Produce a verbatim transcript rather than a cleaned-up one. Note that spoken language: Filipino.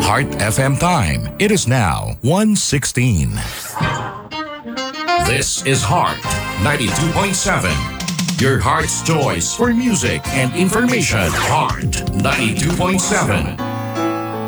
Heart F M time. It is now one sixteen. This is Heart ninety-two point seven. Your heart's choice for music and information. Heart ninety-two point seven.